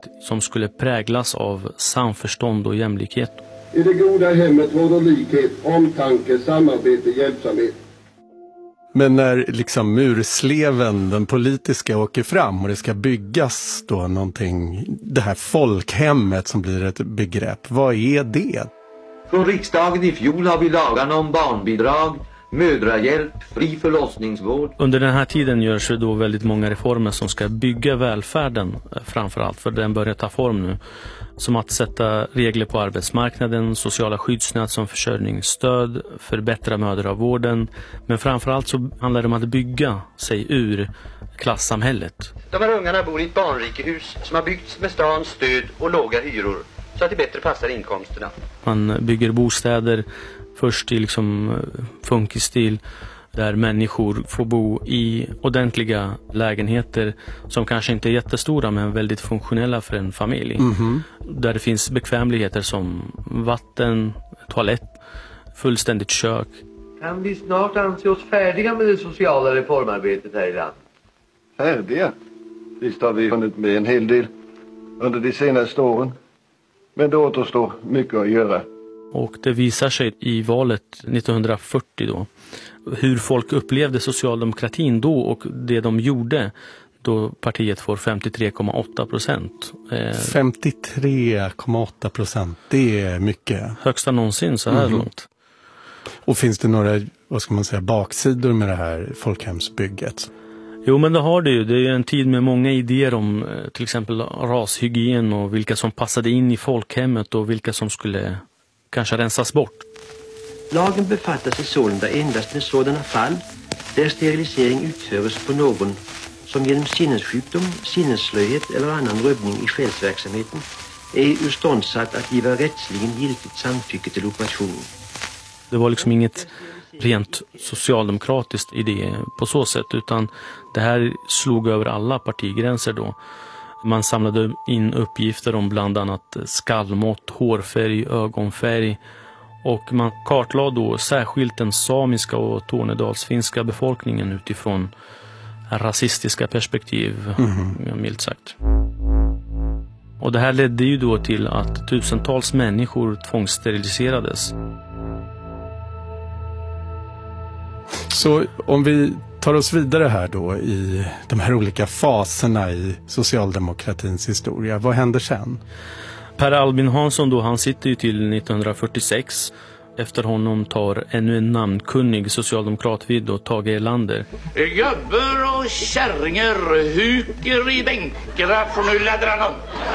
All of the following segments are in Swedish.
som skulle präglas av samförstånd och jämlikhet. I det goda hemmet råder likhet, omtanke, samarbete, hjälpsamhet. Men när liksom mursleven, den politiska, åker fram och det ska byggas då någonting, det här folkhemmet som blir ett begrepp, vad är det? Från riksdagen i fjol har vi lagarna om barnbidrag, mödrahjälp, fri förlossningsvård. Under den här tiden görs det då väldigt många reformer som ska bygga välfärden framförallt, för den börjar ta form nu. Som att sätta regler på arbetsmarknaden, sociala skyddsnät som försörjningsstöd, förbättra mödravården. Men framförallt så handlar det om att bygga sig ur klassamhället. De här ungarna bor i ett barnrikehus som har byggts med stans stöd och låga hyror så att det bättre passar inkomsterna. Man bygger bostäder först i liksom funkisstil där människor får bo i ordentliga lägenheter som kanske inte är jättestora men väldigt funktionella för en familj. Där det finns bekvämligheter som vatten, toalett, fullständigt kök. Kan vi snart anse oss färdiga med det sociala reformarbetet här i landet? Färdiga? Visst har vi hunnit med en hel del under de senaste åren. Men det återstår mycket att göra. Och det visar sig i valet 1940 då hur folk upplevde socialdemokratin då och det de gjorde då partiet får 53,8%. 53,8%, det är mycket. Högsta någonsin så här långt. Och finns det några, vad ska man säga, baksidor med det här folkhemsbygget? Jo, men det har det ju. Det är en tid med många idéer om till exempel rashygien och vilka som passade in i folkhemmet och vilka som skulle kanske rensas bort. Lagen befattar sig sålunda endast med sådana fall där sterilisering utförs på någon som genom sinnessjukdom, sinnesslöhet eller annan rubbning i själsverksamheten är urståndsatt att giva rättsligen giltigt samtycke till operationen. Det var liksom inget rent socialdemokratiskt idé på så sätt, utan det här slog över alla partigränser då. Man samlade in uppgifter om bland annat skallmått, hårfärg, ögonfärg och man kartlade då särskilt den samiska och tornedalsfinska befolkningen utifrån rasistiska perspektiv, milt sagt. Och det här ledde ju då till att tusentals människor tvångssteriliserades. Så om vi tar oss vidare här då i de här olika faserna i socialdemokratins historia, vad händer sen? Per Albin Hansson då, han sitter ju till 1946. Efter honom tar ännu en namnkunnig socialdemokrat vid och Tage Erlander. Gubbar och kärringar huker i bänkarna från laddrarna.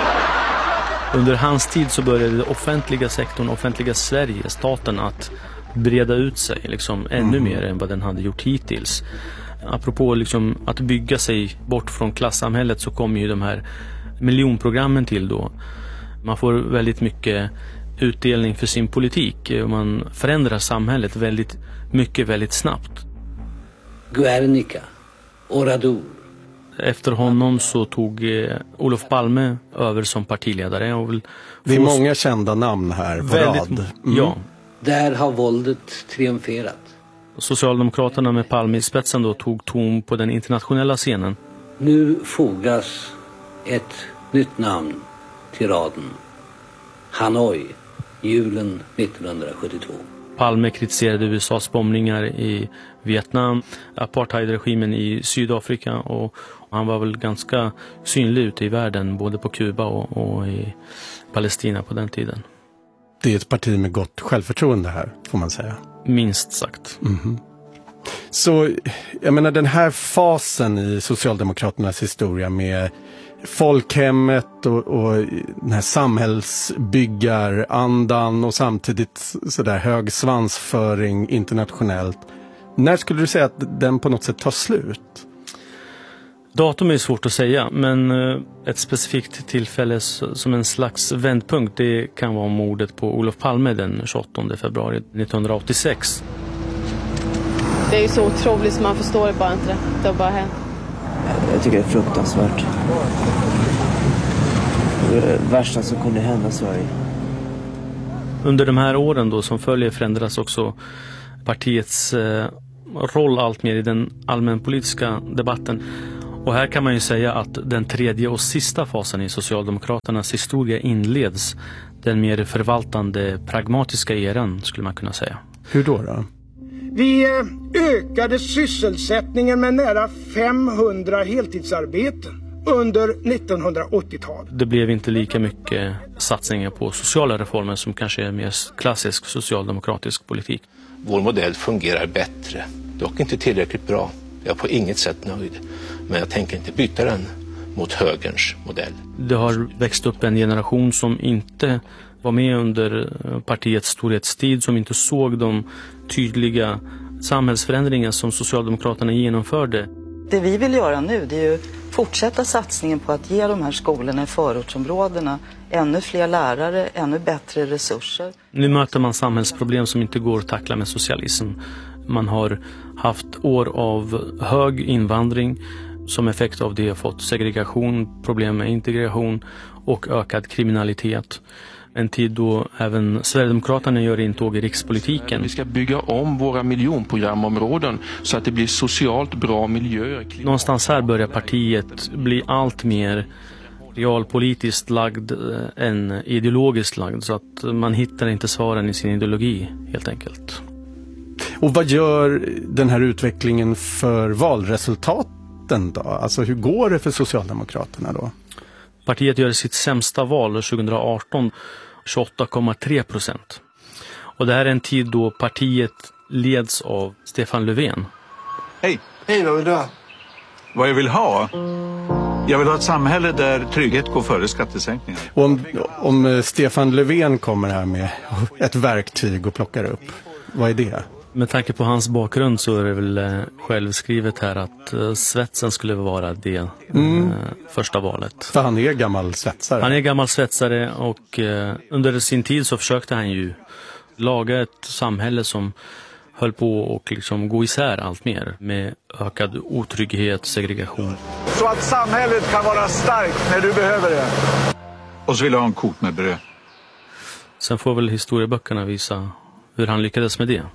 Under hans tid så började den offentliga sektorn, offentliga Sverige, staten, att breda ut sig liksom ännu mer än vad den hade gjort hittills. Apropå liksom att bygga sig bort från klassamhället så kommer ju de här miljonprogrammen till då. Man får väldigt mycket utdelning för sin politik och man förändrar samhället väldigt mycket, väldigt snabbt. Guernica, Oradour. Efter honom så tog Olof Palme över som partiledare. Och det är många kända namn här på rad. Ja. Där har våldet triumferat. Socialdemokraterna med Palme i spetsen då tog ton på den internationella scenen. Nu fogas ett nytt namn till raden. Hanoi, julen 1972. Palme kritiserade USAs bombningar i Vietnam, apartheidregimen i Sydafrika och han var väl ganska synlig ute i världen både på Kuba och i Palestina på den tiden. Det är ett parti med gott självförtroende här, får man säga. Minst sagt. Så jag menar, den här fasen i Socialdemokraternas historia med folkhemmet och den här samhällsbyggarandan och samtidigt sådär hög svansföring internationellt. När skulle du säga att den på något sätt tar slut? Datum är svårt att säga, men ett specifikt tillfälle som en slags vändpunkt, det kan vara mordet på Olof Palme den 28 februari 1986. Det är ju så otroligt som man förstår det bara inte. Det har bara hänt. Jag tycker det är fruktansvärt. Det värsta som kunde hända Sverige. Under de här åren då som följer förändras också partiets roll allt mer i den allmänpolitiska debatten. Och här kan man ju säga att den tredje och sista fasen i Socialdemokraternas historia inleds, den mer förvaltande pragmatiska eran skulle man kunna säga. Hur då? Vi ökade sysselsättningen med nära 500 heltidsarbeten under 1980-talet. Det blev inte lika mycket satsningar på sociala reformer som kanske är mer klassisk socialdemokratisk politik. Vår modell fungerar bättre, dock inte tillräckligt bra. Jag är på inget sätt nöjd, men jag tänker inte byta den mot högerns modell. Det har växt upp en generation som inte var med under partiets storhetstid, som inte såg de tydliga samhällsförändringar som Socialdemokraterna genomförde. Det vi vill göra nu, det är ju fortsätta satsningen på att ge de här skolorna i förortsområdena ännu fler lärare, ännu bättre resurser. Nu möter man samhällsproblem som inte går att tackla med socialism. Man har haft år av hög invandring, som effekt av det har fått segregation, problem med integration och ökad kriminalitet. En tid då även Sverigedemokraterna gör intåg i rikspolitiken. Vi ska bygga om våra miljonprogramområden så att det blir socialt bra miljöer. Någonstans här börjar partiet bli allt mer realpolitiskt lagd än ideologiskt lagd, så att man hittar inte svaren i sin ideologi helt enkelt. Och vad gör den här utvecklingen för valresultaten då? Alltså hur går det för Socialdemokraterna då? Partiet gör sitt sämsta val 2018, 28,3%. Och det här är en tid då partiet leds av Stefan Löfven. Hej! Hej, vad vill du ha? Vad jag vill ha? Jag vill ha ett samhälle där trygghet går före skattesänkningar. Och om Stefan Löfven kommer här med ett verktyg och plockar upp, vad är det? Med tanke på hans bakgrund så är det väl självskrivet här att svetsen skulle vara det första valet. För han är gammal svetsare. Han är gammal svetsare och under sin tid så försökte han ju laga ett samhälle som höll på och liksom gå isär allt mer med ökad otrygghet, segregation. Så att samhället kan vara starkt när du behöver det. Och så vill jag ha en kok med bröd. Sen får väl historieböckerna visa hur han lyckades med det.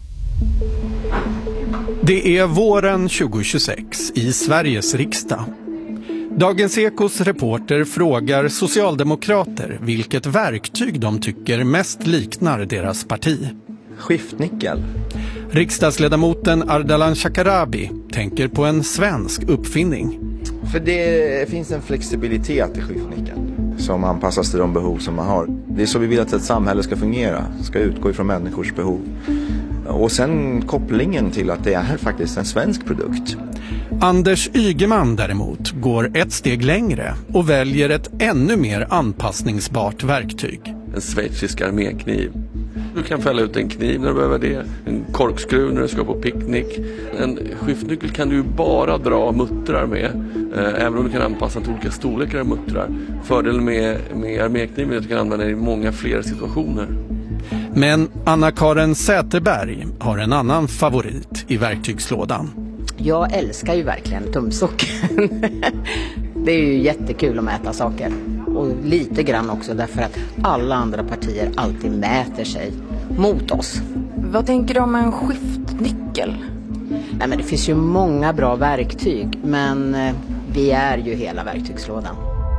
Det är våren 2026 i Sveriges riksdag. Dagens Ekos reporter frågar socialdemokrater vilket verktyg de tycker mest liknar deras parti. Skiftnyckel. Riksdagsledamoten Ardalan Shekarabi tänker på en svensk uppfinning. För det finns en flexibilitet i skiftnyckeln som anpassas till de behov som man har. Det är så vi vill att ett samhälle ska fungera, ska utgå ifrån människors behov. Och sen kopplingen till att det är faktiskt en svensk produkt. Anders Ygeman däremot går ett steg längre och väljer ett ännu mer anpassningsbart verktyg. En schweizisk armékniv. Du kan fälla ut en kniv när du behöver det. En korkskruv när du ska på picknick. En skiftnyckel kan du bara dra muttrar med. Även om du kan anpassa till olika storlekar av muttrar. Fördelen med armékniven är att du kan använda den i många fler situationer. Men Anna-Karin Säterberg har en annan favorit i verktygslådan. Jag älskar ju verkligen tumsocken. Det är ju jättekul att mäta saker. Och lite grann också därför att alla andra partier alltid mäter sig mot oss. Vad tänker du om en skiftnyckel? Nej, men det finns ju många bra verktyg, men vi är ju hela verktygslådan.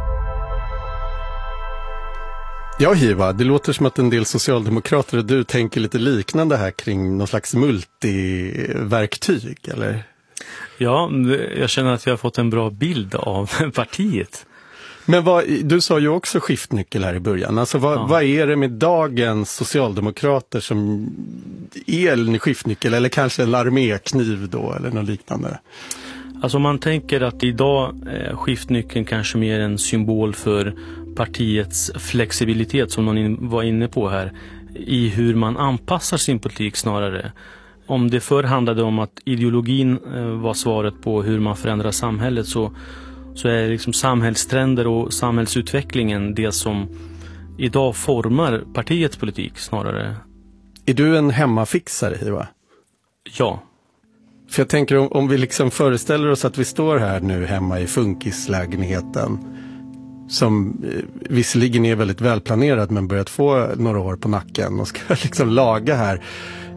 Ja, Hiva, det låter som att en del socialdemokrater och du tänker lite liknande här kring någon slags multiverktyg, eller? Ja, jag känner att jag har fått en bra bild av partiet. Men du sa ju också skiftnyckel här i början. Alltså vad är det med dagens socialdemokrater som är en skiftnyckel eller kanske en armékniv då eller något liknande? Alltså man tänker att idag är skiftnyckeln kanske mer en symbol för partiets flexibilitet som någon var inne på här i hur man anpassar sin politik snarare. Om det förr handlade om att ideologin var svaret på hur man förändrar samhället så är liksom samhällstrender och samhällsutvecklingen det som idag formar partiets politik snarare. Är du en hemmafixare, Hiva? Ja. För jag tänker om vi liksom föreställer oss att vi står här nu hemma i funkislägenheten som visserligen är väldigt välplanerad men börjat få några år på nacken och ska liksom laga här.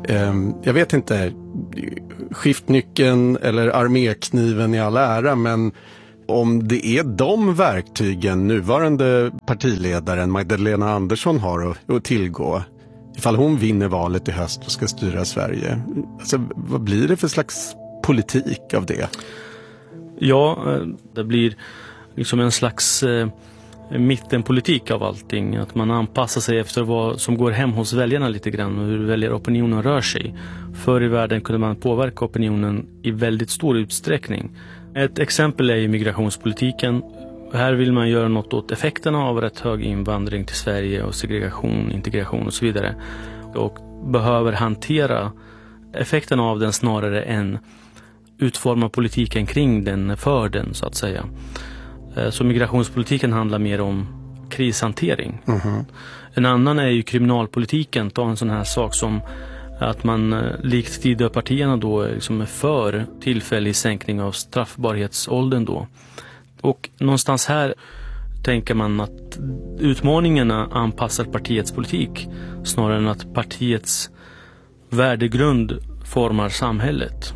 Jag vet inte, skiftnyckeln eller armékniven i all ära, men om det är de verktygen nuvarande partiledaren Magdalena Andersson har att tillgå ifall hon vinner valet i höst och ska styra Sverige, alltså, vad blir det för slags politik av det? Ja, det blir liksom en slags mittenpolitik av allting. Att man anpassar sig efter vad som går hem hos väljarna lite grann och hur väljaropinionen rör sig. Förr i världen kunde man påverka opinionen i väldigt stor utsträckning. Ett exempel är migrationspolitiken. Här vill man göra något åt effekterna av rätt hög invandring till Sverige och segregation, integration och så vidare. Och behöver hantera effekterna av den snarare än utforma politiken kring den, för den så att säga. Så migrationspolitiken handlar mer om krishantering. En annan är ju kriminalpolitiken. Ta en sån här sak som att man likt Tidöpartierna då liksom är för tillfällig sänkning av straffbarhetsåldern då. Och någonstans här tänker man att utmaningarna anpassar partiets politik snarare än att partiets värdegrund formar samhället.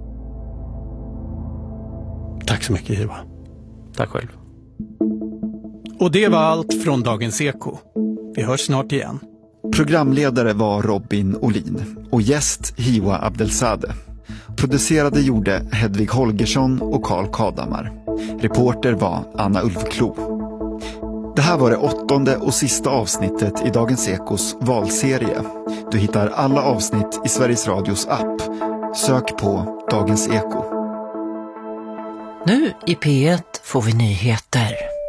Tack så mycket, Hiwa. Tack själv. Och det var allt från Dagens Eko. Vi hörs snart igen. Programledare var Robin Olin och gäst Hiwa Abdelzadeh. Producerade gjorde Hedvig Holgersson och Carl Kadamar. Reporter var Anna Ulfklo. Det här var det 8:e och sista avsnittet i Dagens Ekos valserie. Du hittar alla avsnitt i Sveriges Radios app. Sök på Dagens Eko. Nu i P1 får vi nyheter.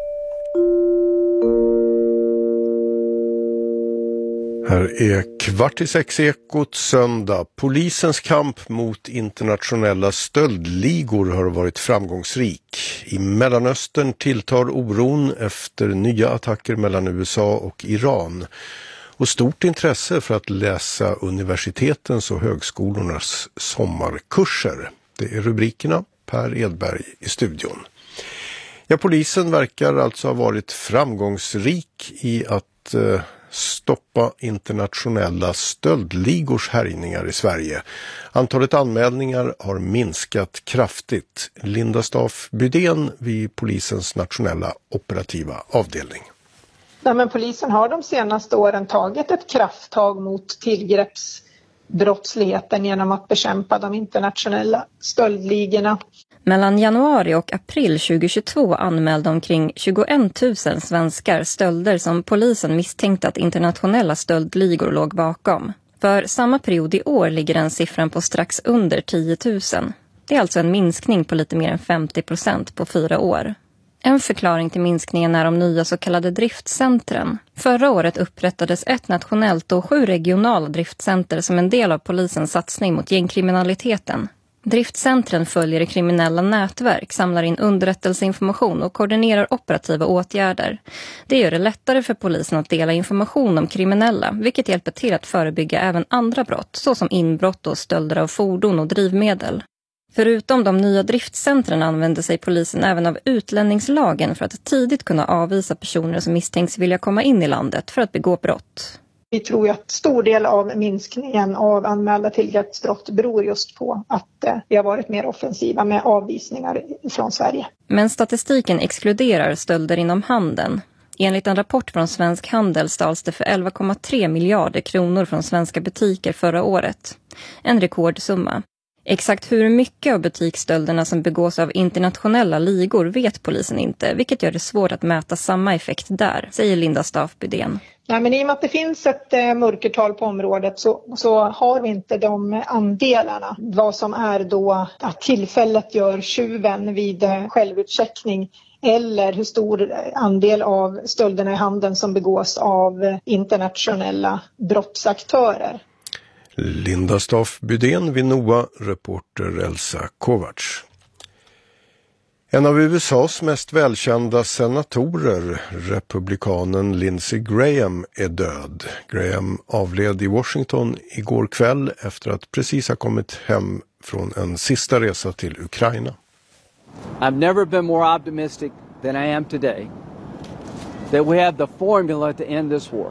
Här är 5:15 Ekot söndag. Polisens kamp mot internationella stöldligor har varit framgångsrik. I Mellanöstern tilltar oron efter nya attacker mellan USA och Iran. Och stort intresse för att läsa universitetens och högskolornas sommarkurser. Det är rubrikerna. Per Edberg i studion. Ja, polisen verkar alltså ha varit framgångsrik i att stoppa internationella stöldligors härjningar i Sverige. Antalet anmälningar har minskat kraftigt. Linda Staff Bydén vid polisens nationella operativa avdelning. Nej, men polisen har de senaste åren tagit ett krafttag mot tillgreppsbrottsligheten genom att bekämpa de internationella stöldligorna. Mellan januari och april 2022 anmälde omkring 21 000 svenskar stölder som polisen misstänkte att internationella stöldligor låg bakom. För samma period i år ligger den siffran på strax under 10 000. Det är alltså en minskning på lite mer än 50% på 4 år. En förklaring till minskningen är de nya så kallade driftcentren. Förra året upprättades ett nationellt och 7 regionala driftcenter som en del av polisens satsning mot gängkriminaliteten. Driftcentren följer i kriminella nätverk, samlar in underrättelseinformation och koordinerar operativa åtgärder. Det gör det lättare för polisen att dela information om kriminella, vilket hjälper till att förebygga även andra brott, såsom inbrott och stölder av fordon och drivmedel. Förutom de nya driftcentren använder sig polisen även av utlänningslagen för att tidigt kunna avvisa personer som misstänks vilja komma in i landet för att begå brott. Vi tror att stor del av minskningen av anmälda tillgreppsbrott beror just på att vi har varit mer offensiva med avvisningar från Sverige. Men statistiken exkluderar stölder inom handeln. Enligt en rapport från Svensk Handel stals det för 11,3 miljarder kronor från svenska butiker förra året. En rekordsumma. Exakt hur mycket av butiksstölderna som begås av internationella ligor vet polisen inte, vilket gör det svårt att mäta samma effekt där, säger Linda Staff Bydén. Nej, men i och med att det finns ett mörkertal på området så har vi inte de andelarna. Vad som är då att tillfället gör tjuven vid självutcheckning eller hur stor andel av stölderna i handeln som begås av internationella brottsaktörer. Linda Staff Bydén vid NOA, reporter Elsa Kovacs. En av USAs mest välkända senatorer, republikanen Lindsey Graham, är död. Graham avled i Washington igår kväll efter att precis ha kommit hem från en sista resa till Ukraina. I've never been more optimistic than I am today that we have the formula to end this war.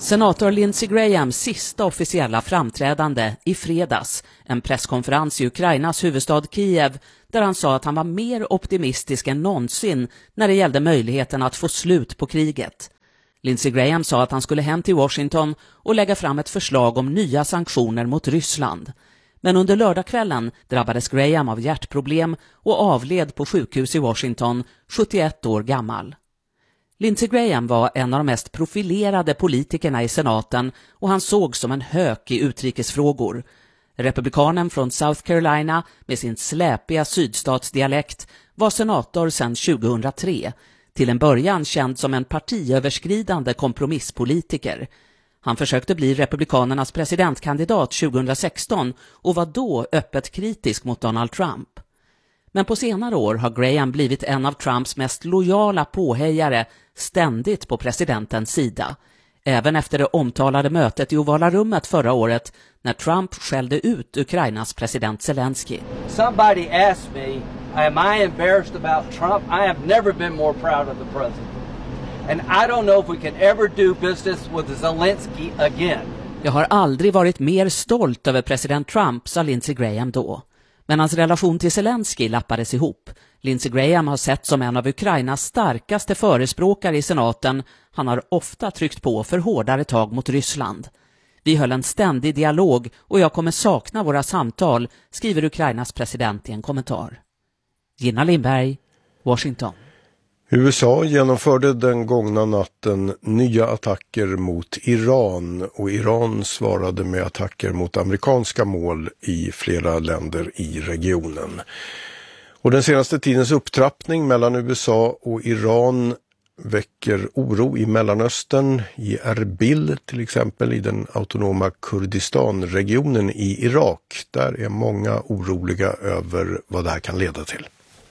Senator Lindsey Grahams sista officiella framträdande i fredags, en presskonferens i Ukrainas huvudstad Kiev, där han sa att han var mer optimistisk än någonsin när det gällde möjligheten att få slut på kriget. Lindsey Graham sa att han skulle hem till Washington och lägga fram ett förslag om nya sanktioner mot Ryssland. Men under lördagskvällen drabbades Graham av hjärtproblem och avled på sjukhus i Washington, 71 år gammal. Lindsey Graham var en av de mest profilerade politikerna i senaten och han såg som en hök i utrikesfrågor. Republikanen från South Carolina med sin släpiga sydstatsdialekt var senator sedan 2003, till en början känd som en partiöverskridande kompromisspolitiker. Han försökte bli republikanernas presidentkandidat 2016 och var då öppet kritisk mot Donald Trump. Men på senare år har Graham blivit en av Trumps mest lojala påhejare, ständigt på presidentens sida. Även efter det omtalade mötet i Ovala rummet förra året när Trump skällde ut Ukrainas president Zelensky. Somebody asked me, am I embarrassed about Trump? I have never been more proud of the president. And I don't know if we can ever do business with Zelensky again. Jag har aldrig varit mer stolt över president Trump, sa Lindsey Graham då. Men hans relation till Zelensky lappades ihop. Lindsey Graham har sett som en av Ukrainas starkaste förespråkare i senaten. Han har ofta tryckt på för hårdare tag mot Ryssland. Vi höll en ständig dialog och jag kommer sakna våra samtal, skriver Ukrainas president i en kommentar. Gina Lindberg, Washington. USA genomförde den gångna natten nya attacker mot Iran och Iran svarade med attacker mot amerikanska mål i flera länder i regionen. Och den senaste tidens upptrappning mellan USA och Iran väcker oro i Mellanöstern, i Erbil till exempel, i den autonoma Kurdistan-regionen i Irak. Där är många oroliga över vad det här kan leda till.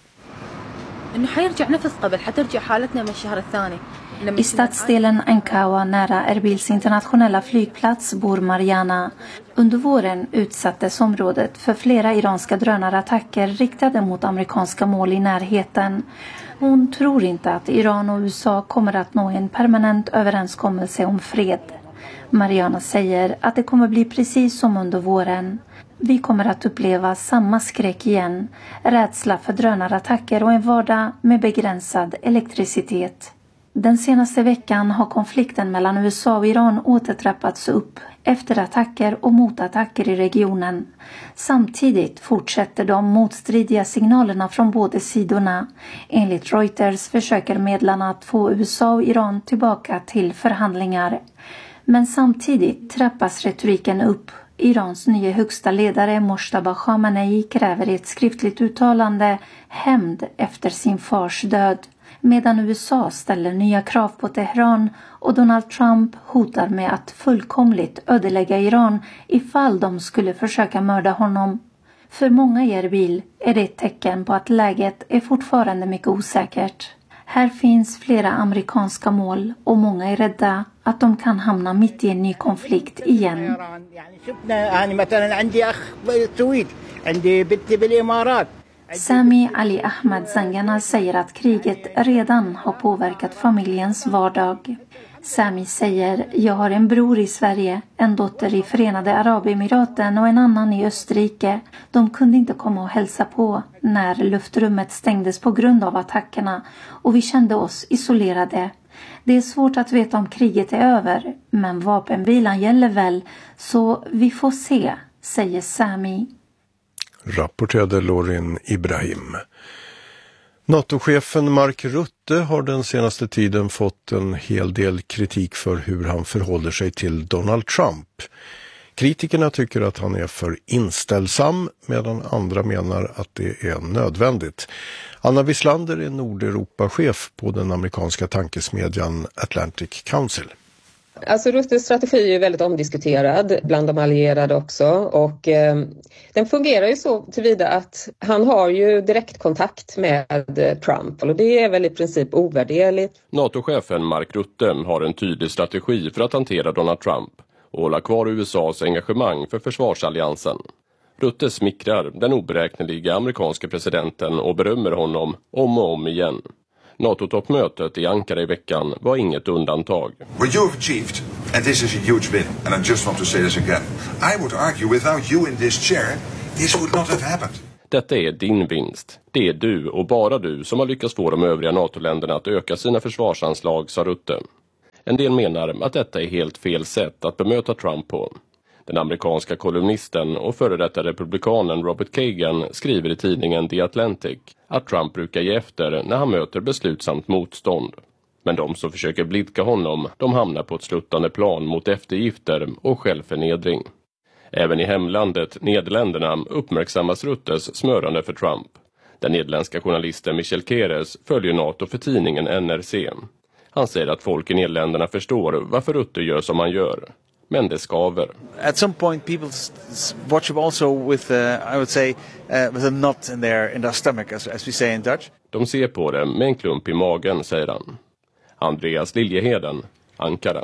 I stadsdelen Ankawa nära Erbils internationella flygplats bor Mariana. Under våren utsattes området för flera iranska drönarattacker riktade mot amerikanska mål i närheten. Hon tror inte att Iran och USA kommer att nå en permanent överenskommelse om fred. Mariana säger att det kommer bli precis som under våren. Vi kommer att uppleva samma skräck igen, rädsla för drönarattacker och en vardag med begränsad elektricitet. Den senaste veckan har konflikten mellan USA och Iran återtrappats upp efter attacker och motattacker i regionen. Samtidigt fortsätter de motstridiga signalerna från båda sidorna. Enligt Reuters försöker medlarna att få USA och Iran tillbaka till förhandlingar. Men samtidigt trappas retoriken upp. Irans nya högsta ledare Mojtaba Khamenei kräver i ett skriftligt uttalande hämnd efter sin fars död. Medan USA ställer nya krav på Teheran och Donald Trump hotar med att fullkomligt ödelägga Iran ifall de skulle försöka mörda honom. För många i Erbil är det ett tecken på att läget är fortfarande mycket osäkert. Här finns flera amerikanska mål och många är rädda att de kan hamna mitt i en ny konflikt igen. Sami Ali Ahmed Zangana säger att kriget redan har påverkat familjens vardag. Sami säger, jag har en bror i Sverige, en dotter i Förenade Arabemiraten och en annan i Österrike. De kunde inte komma och hälsa på när luftrummet stängdes på grund av attackerna och vi kände oss isolerade. Det är svårt att veta om kriget är över, men vapenvilan gäller väl, så vi får se, säger Sami. Rapporterade Lorin Ibrahim. NATO-chefen Mark Rutte har den senaste tiden fått en hel del kritik för hur han förhåller sig till Donald Trump. Kritikerna tycker att han är för inställsam medan andra menar att det är nödvändigt. Anna Wislander är Nordeuropa-chef på den amerikanska tankesmedjan Atlantic Council. Alltså Ruttes strategi är ju väldigt omdiskuterad bland de allierade också och den fungerar ju så tillvida att han har ju direktkontakt med Trump och det är väl i princip ovärderligt. NATO-chefen Mark Rutte har en tydlig strategi för att hantera Donald Trump och hålla kvar USAs engagemang för försvarsalliansen. Rutte smickrar den oberäkneliga amerikanska presidenten och berömmer honom om och om igen. NATO-toppmötet i Ankara i veckan var inget undantag. What you have achieved, and this is a huge win, and I just want to say this again. I would argue without you in this chair, this would not have happened. Detta är din vinst. Det är du och bara du som har lyckats få de övriga NATO-länderna att öka sina försvarsanslag, sa Rutte. En del menar att detta är helt fel sätt att bemöta Trump på. Den amerikanska kolumnisten och före detta republikanen Robert Kagan skriver i tidningen The Atlantic att Trump brukar ge efter när han möter beslutsamt motstånd. Men de som försöker blidka honom, de hamnar på ett sluttande plan mot eftergifter och självförnedring. Även i hemlandet, Nederländerna, uppmärksammas Ruttes smörande för Trump. Den nederländska journalisten Michel Keres följer NATO för tidningen NRC. Han säger att folk i Nederländerna förstår varför Rutte gör som han gör. Men det skaver. At some point people watch him also with, I would say, with a knot in their stomach, as we say in Dutch. De ser på det med en klump i magen, säger han. Andreas Liljeheden, Ankara.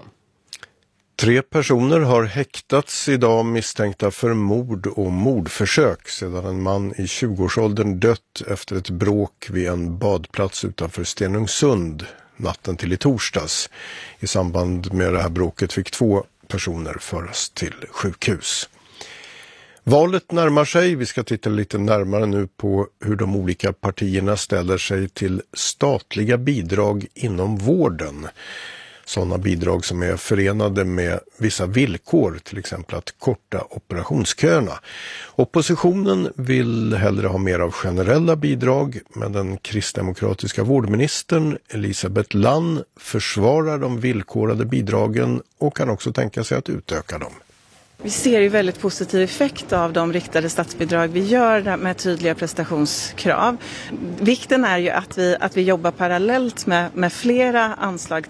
3 personer har häktats idag misstänkta för mord och mordförsök sedan en man i 20-årsåldern dött efter ett bråk vid en badplats utanför Stenungsund natten till i torsdags. I samband med det här bråket fick 2 personer föras till sjukhus. Valet närmar sig. Vi ska titta lite närmare nu på hur de olika partierna ställer sig till statliga bidrag inom vården. Sådana bidrag som är förenade med vissa villkor, till exempel att korta operationsköerna. Oppositionen vill hellre ha mer av generella bidrag, men den kristdemokratiska vårdministern Elisabeth Lann försvarar de villkorade bidragen och kan också tänka sig att utöka dem. Vi ser ju väldigt positiv effekt av de riktade statsbidrag vi gör med tydliga prestationskrav. Vikten är ju att vi jobbar parallellt med flera anslag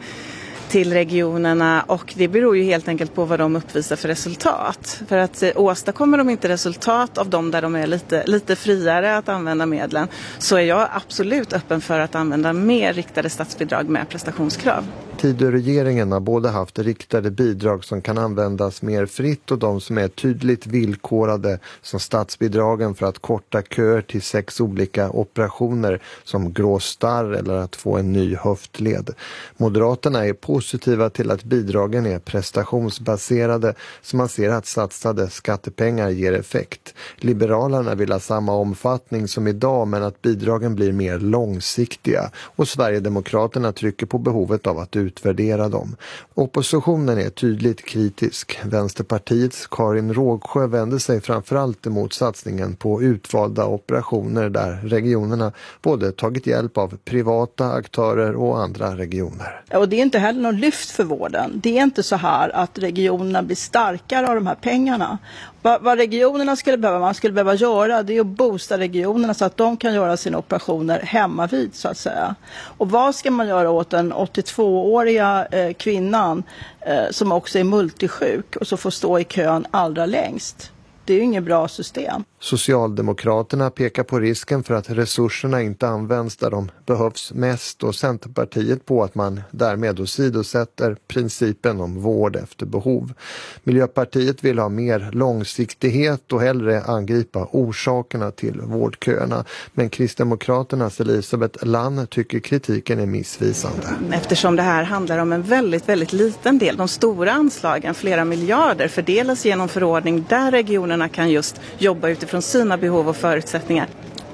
till regionerna, och det beror ju helt enkelt på vad de uppvisar för resultat. För att åstadkommer de inte resultat av dem där de är lite friare att använda medlen, så är jag absolut öppen för att använda mer riktade statsbidrag med prestationskrav. Tidöregeringen har både haft riktade bidrag som kan användas mer fritt och de som är tydligt villkorade, som statsbidragen för att korta köer till 6 olika operationer som grå starr eller att få en ny höftled. Moderaterna är positiva till att bidragen är prestationsbaserade, så man ser att satsade skattepengar ger effekt. Liberalerna vill ha samma omfattning som idag, men att bidragen blir mer långsiktiga, och Sverigedemokraterna trycker på behovet av att utvärdera dem. Oppositionen är tydligt kritisk. Vänsterpartiets Karin Rågsjö vänder sig framförallt emot satsningen på utvalda operationer där regionerna både tagit hjälp av privata aktörer och andra regioner. Och det är inte heller någon lyft för vården. Det är inte så här att regionerna blir starkare av de här pengarna. Vad regionerna man skulle behöva göra, det är att boosta regionerna så att de kan göra sina operationer hemma vid, så att säga. Och vad ska man göra åt den 82-åriga kvinnan som också är multisjuk och så får stå i kön allra längst? Det är ju inget bra system. Socialdemokraterna pekar på risken för att resurserna inte används där de behövs mest, och Centerpartiet på att man därmed åsidosätter principen om vård efter behov. Miljöpartiet vill ha mer långsiktighet och hellre angripa orsakerna till vårdköerna. Men Kristdemokraternas Elisabeth Lann tycker kritiken är missvisande. Eftersom det här handlar om en väldigt, väldigt liten del. De stora anslagen, flera miljarder, fördelas genom förordning där regionerna kan just jobba utifrån sina behov och förutsättningar.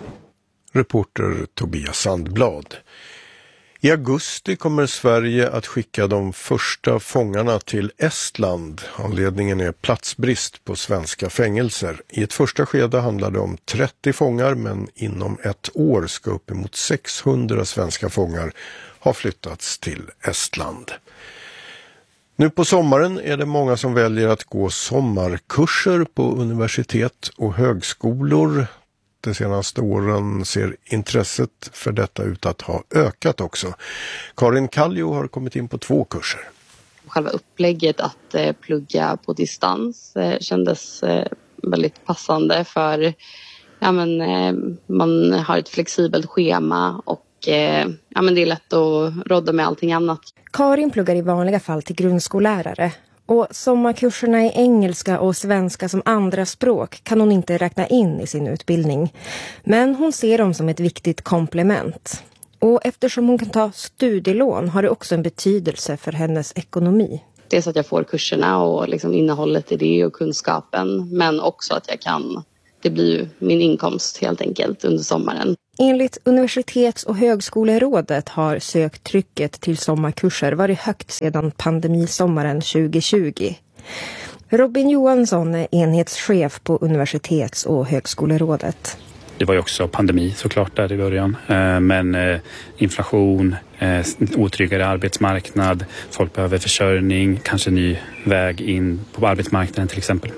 Reporter Tobias Sandblad. I augusti kommer Sverige att skicka de första fångarna till Estland. Anledningen är platsbrist på svenska fängelser. I ett första skede handlar det om 30 fångar, men inom ett år ska uppemot 600 svenska fångar ha flyttats till Estland. Nu på sommaren är det många som väljer att gå sommarkurser på universitet och högskolor. De senaste åren ser intresset för detta ut att ha ökat också. Karin Kallio har kommit in på 2 kurser. Själva upplägget att plugga på distans kändes väldigt passande, för man har ett flexibelt schema och det är lätt att rodda med allting annat. Karin pluggar i vanliga fall till grundskollärare, och sommarkurserna i engelska och svenska som andra språk kan hon inte räkna in i sin utbildning. Men hon ser dem som ett viktigt komplement. Och eftersom hon kan ta studielån har det också en betydelse för hennes ekonomi. Dels att jag får kurserna och liksom innehållet i det och kunskapen. Men också att det blir ju min inkomst helt enkelt under sommaren. Enligt Universitets- och högskolerådet har söktrycket till sommarkurser varit högt sedan pandemisommaren 2020. Robin Johansson är enhetschef på Universitets- och högskolerådet. Det var ju också pandemi såklart där i början, men inflation, otryggare arbetsmarknad, folk behöver försörjning, kanske ny väg in på arbetsmarknaden till exempel.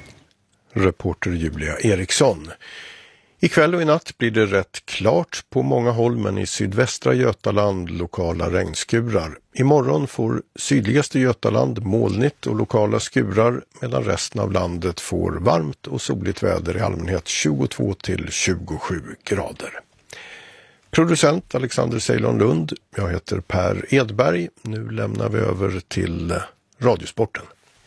Reporter Julia Eriksson. Ikväll och i natt blir det rätt klart på många håll, men i sydvästra Götaland lokala regnskurar. Imorgon får sydligaste Götaland molnigt och lokala skurar, medan resten av landet får varmt och soligt väder, i allmänhet 22 till 27 grader. Producent Alexander Ceylon Lund, jag heter Per Edberg. Nu lämnar vi över till Radiosporten.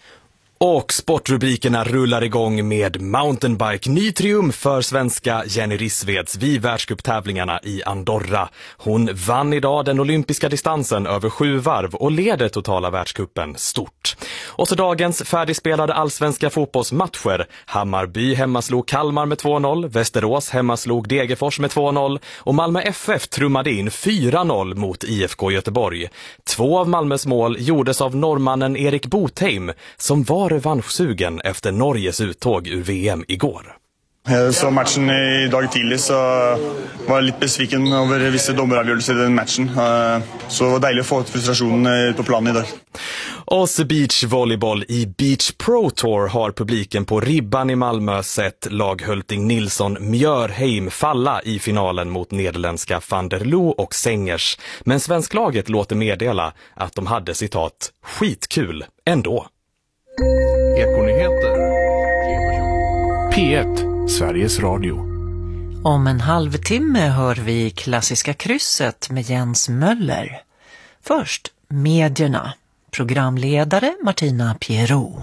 Och sportrubrikerna rullar igång med mountainbike. Ny triumf för svenska Jenny Rissveds vid världscuptävlingarna i Andorra. Hon vann idag den olympiska distansen över 7 varv och leder totala världscupen stort. Och så dagens färdigspelade allsvenska fotbollsmatcher. Hammarby hemmaslog Kalmar med 2-0, Västerås hemmaslog Degerfors med 2-0 och Malmö FF trummade in 4-0 mot IFK Göteborg. 2 av Malmös mål gjordes av norrmannen Erik Botheim som var revanschsugen efter Norges uttåg ur VM igår. Jag såg matchen idag tidigt så var jag lite besviken över vissa domaravgörelser i den matchen. Så det var dejligt att få ut frustrationen på planen idag. Och så beachvolleyboll i Beach Pro Tour har publiken på Ribban i Malmö sett laghölting Nilsson Mjörheim falla i finalen mot nederländska van der Loo och Sengers. Men svensklaget låter meddela att de hade citat skitkul ändå. Ekonyheter. P1, Sveriges Radio. Om en halvtimme hör vi Klassiska krysset med Jens Möller. Först medierna. Programledare Martina Pierrot.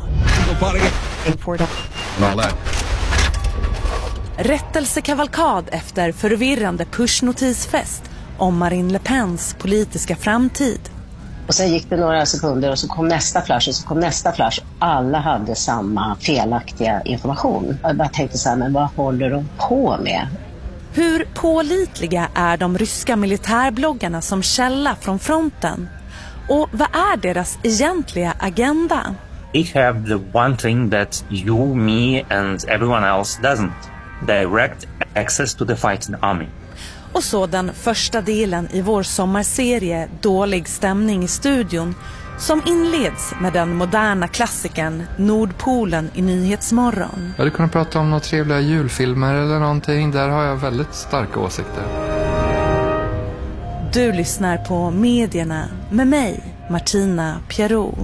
Rättelsekavalkad efter förvirrande pushnotisfest om Marine Le Pens politiska framtid. Och sen gick det några sekunder och så kom nästa flash och så kom nästa flash. Alla hade samma felaktiga information. Jag bara tänkte så här, men vad håller de på med? Hur pålitliga är de ryska militärbloggarna som källa från fronten? Och vad är deras egentliga agenda? We have the one thing that you, me and everyone else doesn't. Direct access to the fighting army. Och så den första delen i vår sommarserie Dålig stämning i studion som inleds med den moderna klassikern Nordpolen i Nyhetsmorgon. Jag hade kunnat prata om några trevliga julfilmer eller någonting. Där har jag väldigt starka åsikter. Du lyssnar på medierna med mig, Martina Pierrot.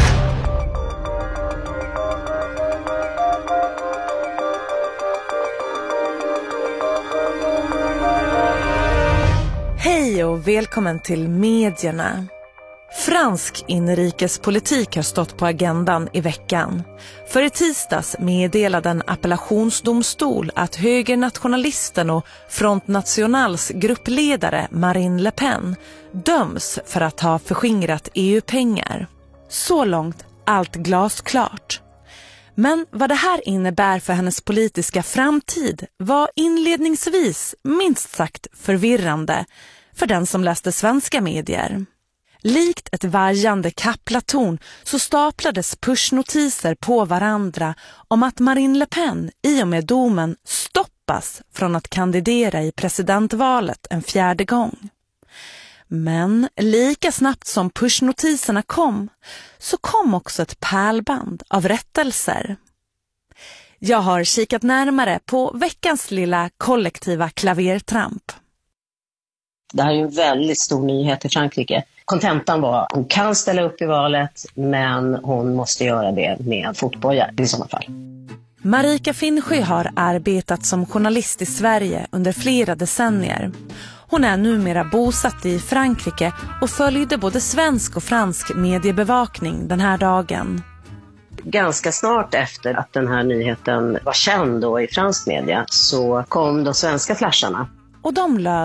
Hej och välkommen till medierna. Fransk inrikespolitik har stått på agendan i veckan. För i tisdags meddelade en appellationsdomstol att högernationalisten och Front Nationals gruppledare Marine Le Pen döms för att ha förskingrat EU-pengar. Så långt allt glasklart. Men vad det här innebär för hennes politiska framtid var inledningsvis minst sagt förvirrande för den som läste svenska medier. Likt ett varjande kaplatorn så staplades pushnotiser på varandra om att Marine Le Pen i och med domen stoppas från att kandidera i presidentvalet en 4:e gång. Men lika snabbt som pushnotiserna kom så kom också ett pärlband av rättelser. Jag har kikat närmare på veckans lilla kollektiva klavertramp. Det här är ju en väldigt stor nyhet i Frankrike. Kontentan var att hon kan ställa upp i valet men hon måste göra det med fotboja i sådana fall. Marika Finnsjö har arbetat som journalist i Sverige under flera decennier. Hon är numera bosatt i Frankrike och följde både svensk och fransk mediebevakning den här dagen. Ganska snart efter att den här nyheten var känd då i fransk media så kom de svenska flasharna. Och de löd: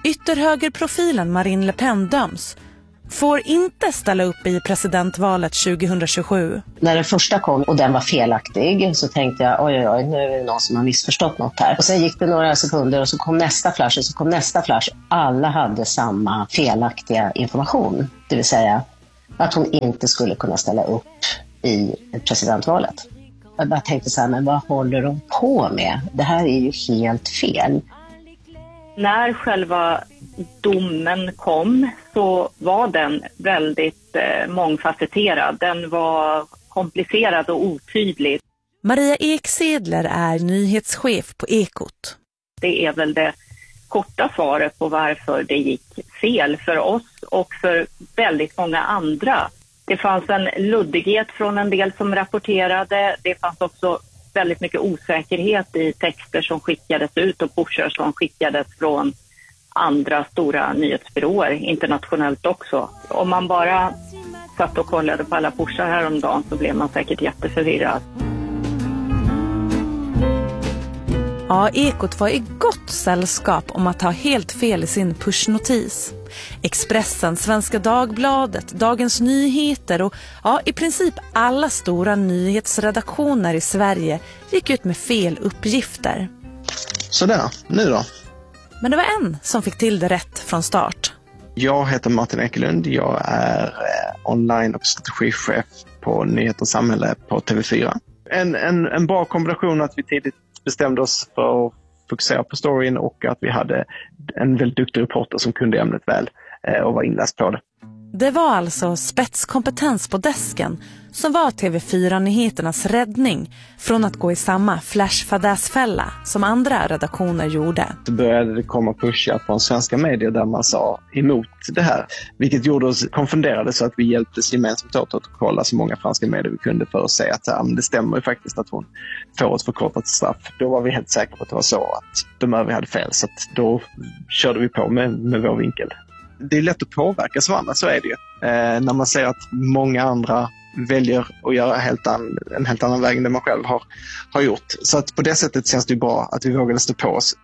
Ytterhögerprofilen Marine Le Pen döms. Får inte ställa upp i presidentvalet 2027. När den första kom och den var felaktig så tänkte jag oj, nu är det någon som har missförstått något här. Och sen gick det några sekunder och så kom nästa flash och så kom nästa flash. Alla hade samma felaktiga information. Det vill säga att hon inte skulle kunna ställa upp i presidentvalet. Jag bara tänkte så här, men vad håller de på med? Det här är ju helt fel. När själva domen kom så var den väldigt mångfacetterad. Den var komplicerad och otydlig. Maria Eksedler är nyhetschef på Ekot. Det är väl det korta svaret på varför det gick fel för oss och för väldigt många andra. Det fanns en luddighet från en del som rapporterade. Det fanns också väldigt mycket osäkerhet i texter som skickades ut och pusher som skickades från andra stora nyhetsbyråer internationellt också. Om man bara satt och kollade på alla pushar häromdagen så blev man säkert jätteförvirrad. Ja, Ekot var i gott sällskap om att ha helt fel i sin pushnotis. Expressen, Svenska Dagbladet, Dagens Nyheter och i princip alla stora nyhetsredaktioner i Sverige gick ut med fel uppgifter. Sådär, nu då? Men det var en som fick till det rätt från start. Jag heter Martin Ekelund, jag är online- och strategichef på Nyhet och samhälle på TV4. En bra kombination att vi tidigt bestämde oss för att fokusera på storyn och att vi hade en väldigt duktig reporter som kunde ämnet väl och var inläst på det. Det var alltså spetskompetens på desken som var TV4-nyheternas räddning från att gå i samma flashfadäsfälla som andra redaktioner gjorde. Så började det komma pushar från svenska medier där man sa emot det här, vilket gjorde oss konfunderade så att vi hjälptes gemensamt åt att kolla så många franska medier vi kunde för att säga att det stämmer ju faktiskt att hon får ett förkortat straff. Då var vi helt säkra på att det var så att de övriga hade fel, så att då körde vi på med vår vinkel. Det är lätt att påverkas av andra, så är det ju. När man ser att många andra väljer att göra en helt annan väg än det man själv har gjort. Så att på det sättet känns det ju bra att vi vågade stå på oss.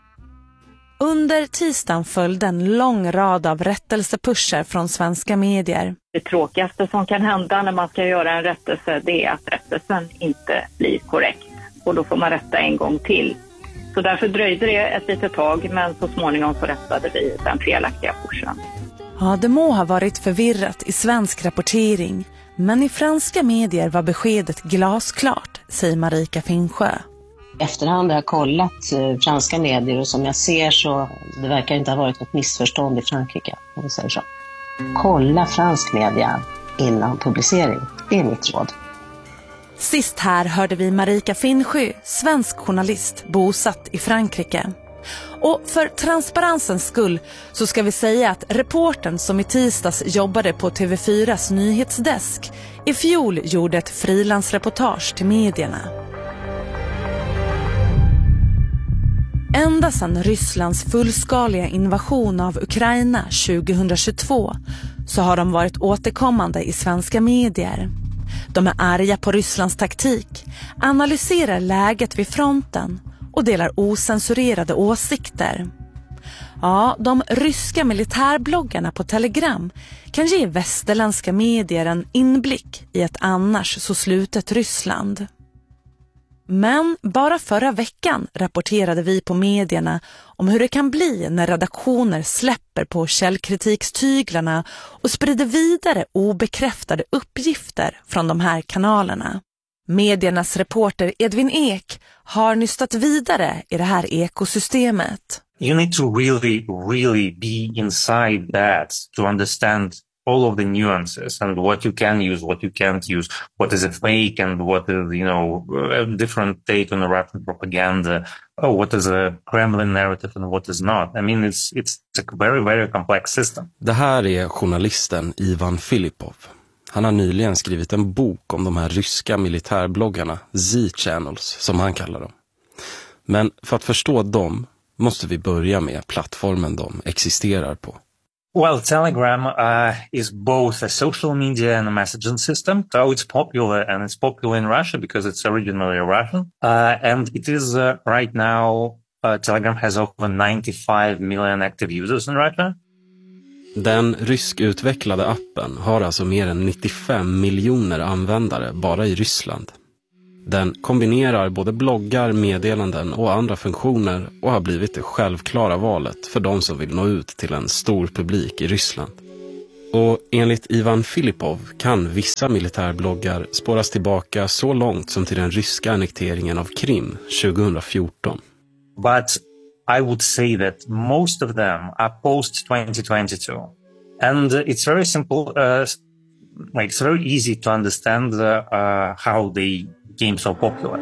Under tisdagen följde en lång rad av rättelsepusher från svenska medier. Det tråkigaste som kan hända när man ska göra en rättelse, det är att rättelsen inte blir korrekt. Och då får man rätta en gång till. Så därför dröjde det ett litet tag, men så småningom så rättade vi den felaktiga pushen. Ja, det må ha varit förvirrat i svensk rapportering, men i franska medier var beskedet glasklart, säger Marika Finsjö. Efterhand har jag kollat franska medier och som jag ser så det verkar inte ha varit något missförstånd i Frankrike, om vi säger så. Kolla fransk media innan publicering, det är mitt råd. Sist här hörde vi Marika Finsjö, svensk journalist bosatt i Frankrike. Och för transparensens skull så ska vi säga att reportern som i tisdags jobbade på TV4s nyhetsdesk i fjol gjorde ett frilansreportage till medierna. Ända sedan Rysslands fullskaliga invasion av Ukraina 2022 så har de varit återkommande i svenska medier. De är arga på Rysslands taktik, analyserar läget vid fronten och delar osensurerade åsikter. Ja, de ryska militärbloggarna på Telegram kan ge västerländska medier en inblick i ett annars så slutet Ryssland. Men bara förra veckan rapporterade vi på medierna om hur det kan bli när redaktioner släpper på källkritikstyglarna och sprider vidare obekräftade uppgifter från de här kanalerna. Mediernas reporter Edvin Ek har nystat vidare i det här ekosystemet. You need to really be inside that to understand all of the nuances and what you can use, what you can't use, what is a fake and what is, a different take on the Russian propaganda, what is a Kremlin narrative and what is not. I mean, it's a very, very complex system. Det här är journalisten Ivan Filipov. Han har nyligen skrivit en bok om de här ryska militärbloggarna, Z-channels som han kallar dem. Men för att förstå dem måste vi börja med plattformen de existerar på. Well, Telegram is both a social media and a messaging system. So it's popular, and it's popular in Russia because it's originally Russian. And it is right now Telegram has over 95 million active users in Russia. Den ryskutvecklade appen har alltså mer än 95 miljoner användare bara i Ryssland. Den kombinerar både bloggar, meddelanden och andra funktioner och har blivit det självklara valet för de som vill nå ut till en stor publik i Ryssland. Och enligt Ivan Filipov kan vissa militärbloggar spåras tillbaka så långt som till den ryska annekteringen av Krim 2014. But I would say that most of them are post-2022. And it's very simple, it's very easy to understand how they became so popular.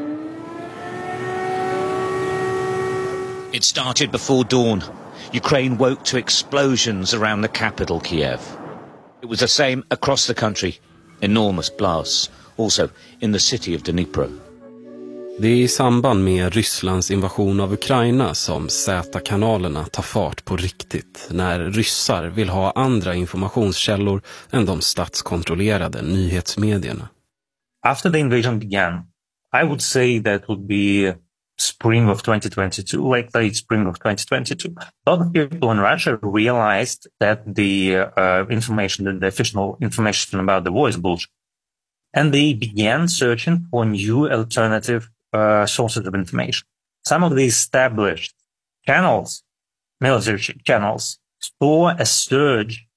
It started before dawn. Ukraine woke to explosions around the capital, Kiev. It was the same across the country. Enormous blasts, also in the city of Dnipro. Det är i samband med Rysslands invasion av Ukraina som Z-kanalerna tar fart på riktigt, när ryssar vill ha andra informationskällor än de statskontrollerade nyhetsmedierna. After the invasion began, I would say that would be spring of 2022, like late spring of 2022. A lot of people in Russia realized that the the official information about the war is bullshit. And they began searching for new alternative sources of information. Some of the established channels, military channels, saw a surge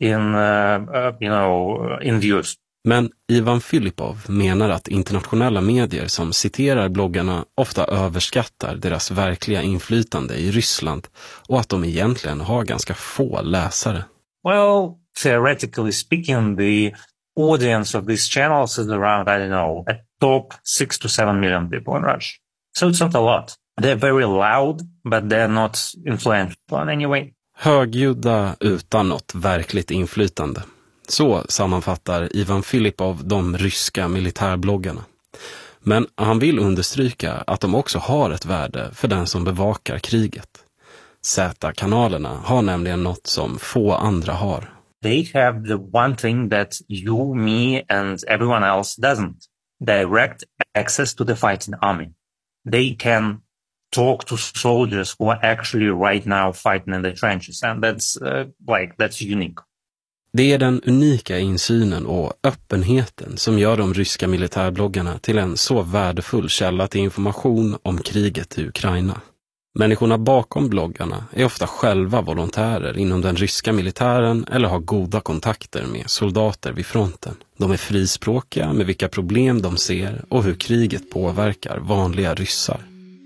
in views. Men Ivan Filipov menar att internationella medier som citerar bloggarna ofta överskattar deras verkliga inflytande i Ryssland och att de egentligen har ganska få läsare. Well, theoretically speaking, the audience of these channels is around, a top 6 to 7 million people in Russia. So it's not a lot. They're very loud, but they're not influential in any way. Högljudda utan något verkligt inflytande. Så sammanfattar Ivan Filipov de ryska militärbloggarna. Men han vill understryka att de också har ett värde för den som bevakar kriget. Z-kanalerna har nämligen något som få andra har. They have the one thing that you, me and everyone else doesn't. Direct access to the fighting army. They can talk to soldiers who are actually right now fighting in the trenches. And that's unique. Det är den unika insynen och öppenheten som gör de ryska militärbloggarna till en så värdefull källa till information om kriget i Ukraina. Människorna bakom bloggarna är ofta själva volontärer inom den ryska militären eller har goda kontakter med soldater vid fronten. De är frispråkiga med vilka problem de ser och hur kriget påverkar vanliga ryssar.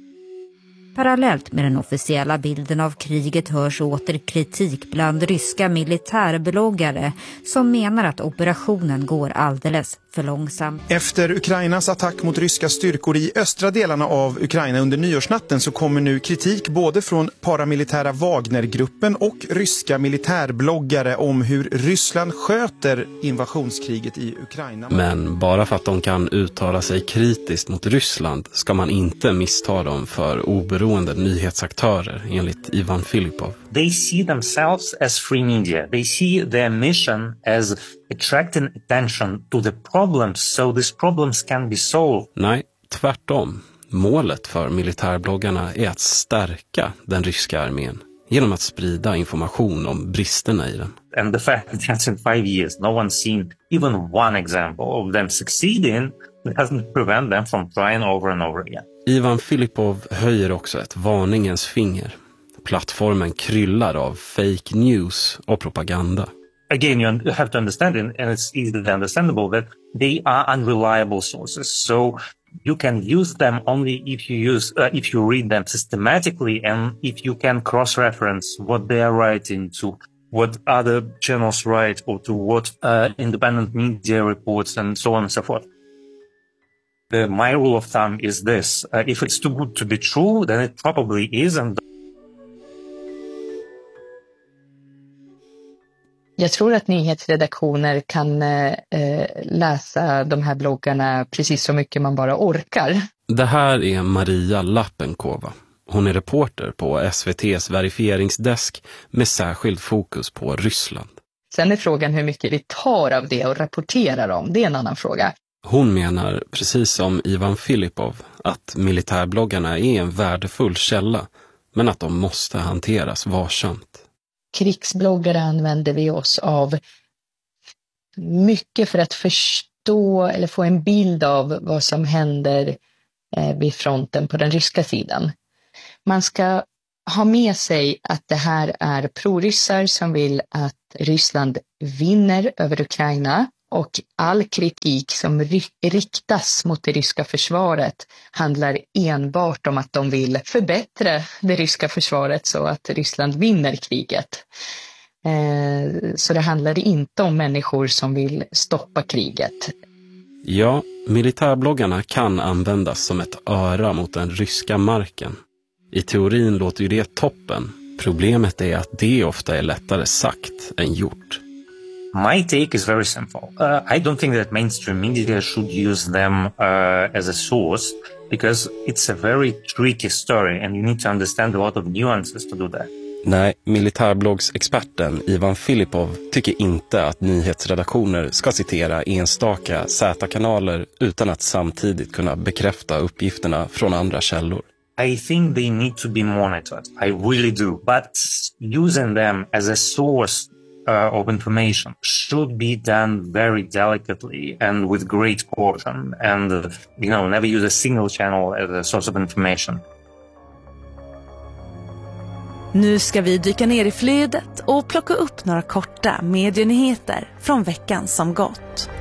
Parallellt med den officiella bilden av kriget hörs åter kritik bland ryska militärbloggare som menar att operationen går alldeles för långsamt. Efter Ukrainas attack mot ryska styrkor i östra delarna av Ukraina under nyårsnatten så kommer nu kritik både från paramilitära Wagnergruppen och ryska militärbloggare om hur Ryssland sköter invasionskriget i Ukraina. Men bara för att de kan uttala sig kritiskt mot Ryssland ska man inte missta dem för oberoende nyhetsaktörer, enligt Ivan Filipov. They see themselves as free media. They see their mission as attracting attention to the problems so these problems can be solved. Nej, tvärtom. Målet för militärbloggarna är att stärka den ryska armén genom att sprida information om bristerna i den. And the fact that in 5 years no one's seen even one example of them succeeding doesn't prevent them from trying over and over again. Ivan Filipov höjer också ett varningens finger. Plattformen kryllar av fake news och propaganda. Again, you have to understand, and it's easily understandable, that they are unreliable sources. So you can use them only if you read them systematically and if you can cross-reference what they are writing to what other channels write or to what independent media reports and so on and so forth. My rule of thumb is this. If it's too good to be true, then it probably is. Jag tror att nyhetsredaktioner kan läsa de här bloggarna precis så mycket man bara orkar. Det här är Maria Lappenkova. Hon är reporter på SVT:s verifieringsdesk med särskild fokus på Ryssland. Sen är frågan hur mycket vi tar av det och rapporterar om. Det är en annan fråga. Hon menar, precis som Ivan Filipov, att militärbloggarna är en värdefull källa men att de måste hanteras varsamt. Krigsbloggare använder vi oss av mycket för att förstå eller få en bild av vad som händer vid fronten på den ryska sidan. Man ska ha med sig att det här är proryssar som vill att Ryssland vinner över Ukraina, och all kritik som riktas mot det ryska försvaret handlar enbart om att de vill förbättra det ryska försvaret så att Ryssland vinner kriget. Så det handlar inte om människor som vill stoppa kriget. Ja, militärbloggarna kan användas som ett öra mot den ryska marken. I teorin låter ju det toppen. Problemet är att det ofta är lättare sagt än gjort. My take is very simple. I don't think that mainstream media should use them as a source because it's a very tricky story and you need to understand a lot of nuances to do that. Nej, militärbloggsexperten Ivan Filipov tycker inte att nyhetsredaktioner ska citera enstaka Z-kanaler utan att samtidigt kunna bekräfta uppgifterna från andra källor. I think they need to be monitored. I really do. But using them as a source of information should be done very delicately and with great caution. And, never use a single channel as a source of information. Nu ska vi dyka ner i flödet och plocka upp några korta medienyheter från veckan som gått.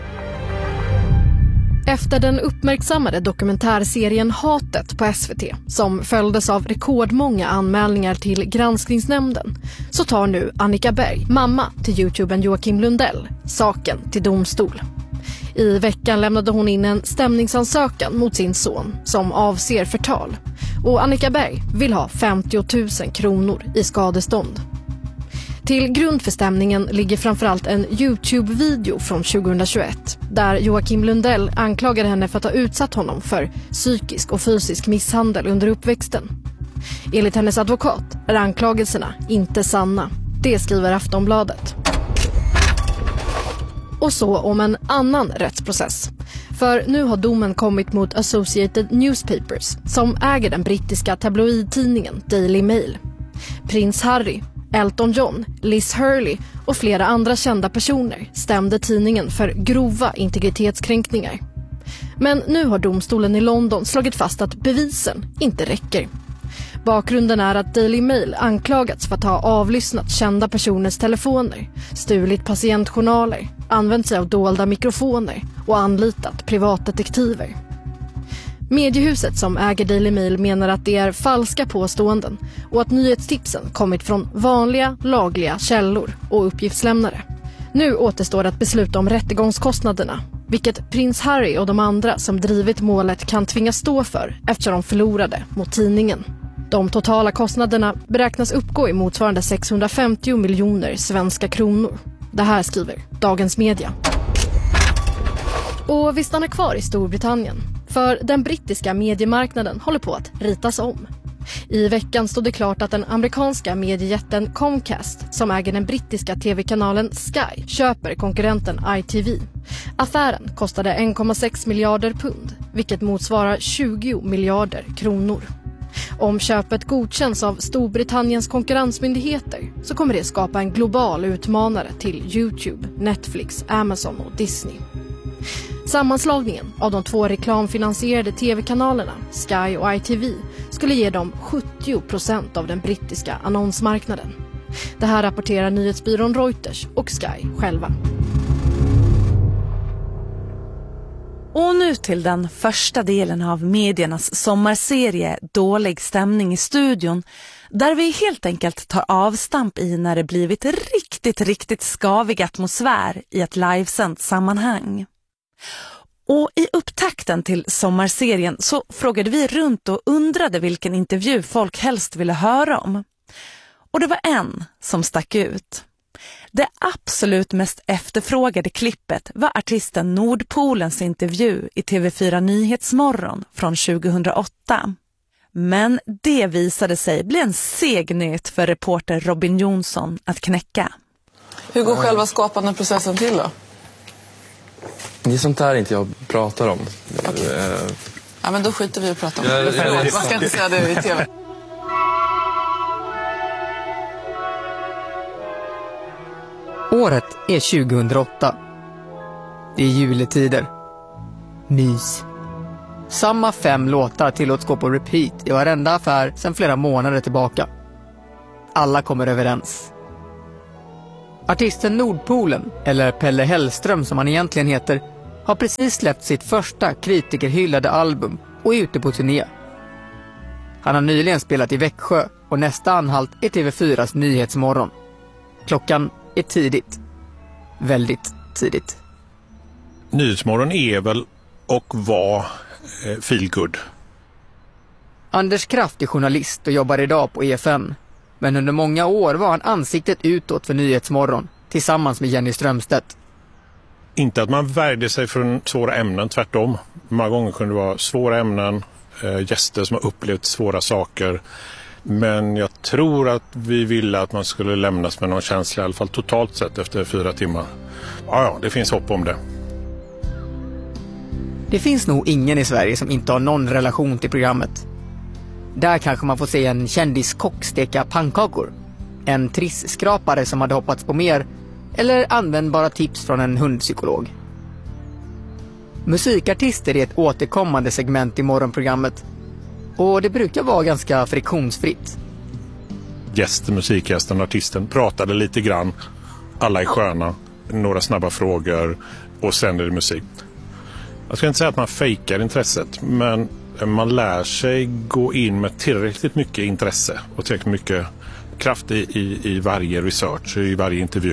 Efter den uppmärksammade dokumentärserien Hatet på SVT, som följdes av rekordmånga anmälningar till Granskningsnämnden, så tar nu Annika Berg, mamma till YouTubern Joakim Lundell, saken till domstol. I veckan lämnade hon in en stämningsansökan mot sin son som avser förtal. Och Annika Berg vill ha 50 000 kronor i skadestånd. Till grund för stämningen ligger framförallt en YouTube-video från 2021 där Joakim Lundell anklagade henne för att ha utsatt honom för psykisk och fysisk misshandel under uppväxten. Enligt hennes advokat är anklagelserna inte sanna. Det skriver Aftonbladet. Och så om en annan rättsprocess. För nu har domen kommit mot Associated Newspapers som äger den brittiska tabloidtidningen Daily Mail. Prins Harry, Elton John, Liz Hurley och flera andra kända personer stämde tidningen för grova integritetskränkningar. Men nu har domstolen i London slagit fast att bevisen inte räcker. Bakgrunden är att Daily Mail anklagats för att ha avlyssnat kända personers telefoner, stulit patientjournaler, använt sig av dolda mikrofoner och anlitat privatdetektiver. Mediehuset som äger Daily Mail menar att det är falska påståenden och att nyhetstipsen kommit från vanliga, lagliga källor och uppgiftslämnare. Nu återstår att besluta om rättegångskostnaderna, vilket prins Harry och de andra som drivit målet kan tvingas stå för eftersom de förlorade mot tidningen. De totala kostnaderna beräknas uppgå i motsvarande 650 miljoner svenska kronor. Det här skriver Dagens Media. Och vi stannar kvar i Storbritannien. För den brittiska mediemarknaden håller på att ritas om. I veckan stod det klart att den amerikanska mediejätten Comcast, som äger den brittiska tv-kanalen Sky, köper konkurrenten ITV. Affären kostade 1,6 miljarder pund, vilket motsvarar 20 miljarder kronor. Om köpet godkänns av Storbritanniens konkurrensmyndigheter så kommer det skapa en global utmanare till YouTube, Netflix, Amazon och Disney. Sammanslagningen av de två reklamfinansierade tv-kanalerna, Sky och ITV, skulle ge dem 70% av den brittiska annonsmarknaden. Det här rapporterar nyhetsbyrån Reuters och Sky själva. Och nu till den första delen av mediernas sommarserie Dålig stämning i studion, där vi helt enkelt tar avstamp i när det blivit riktigt skavig atmosfär i ett livesänt sammanhang. Och i upptakten till sommarserien så frågade vi runt och undrade vilken intervju folk helst ville höra om. Och det var en som stack ut. Det absolut mest efterfrågade klippet var artisten Nordpolens intervju i TV4 Nyhetsmorgon från 2008. Men det visade sig bli en seg nöt för reporter Robin Jonsson att knäcka. Hur går själva skapande processen till då? Det är sånt där inte jag pratar om. Ja, men då skiter vi och pratar om det. Man ska inte säga det i TV. Året är 2008. Det är juletider. Mys. Samma 5 låtar tillåts gå på repeat i varenda affär sedan flera månader tillbaka. Alla kommer överens. Artisten Nordpolen, eller Pelle Hellström som han egentligen heter, har precis släppt sitt första kritikerhyllade album och är ute på turné. Han har nyligen spelat i Växjö och nästa anhalt är TV4s Nyhetsmorgon. Klockan är tidigt. Väldigt tidigt. Nyhetsmorgon är väl och var feel good. Anders Kraft är journalist och jobbar idag på EFN. Men under många år var han ansiktet utåt för Nyhetsmorgon tillsammans med Jenny Strömstedt. Inte att man värjde sig från svåra ämnen, tvärtom. Många gånger kunde det vara svåra ämnen, gäster som har upplevt svåra saker. Men jag tror att vi ville att man skulle lämnas med någon känsla, i alla fall totalt sett efter 4 timmar. Ja, det finns hopp om det. Det finns nog ingen i Sverige som inte har någon relation till programmet. Där kanske man får se en kändiskock steka pannkakor, en trisskrapare som hade hoppats på mer eller användbara tips från en hundpsykolog. Musikartister är ett återkommande segment i morgonprogrammet och det brukar vara ganska friktionsfritt. Musikgästen, artisten pratade lite grann, alla är sköna, några snabba frågor och sen är det musik. Jag ska inte säga att man fejkar intresset, men man lär sig gå in med tillräckligt mycket intresse och tillräckligt mycket kraft i varje research, i varje intervju.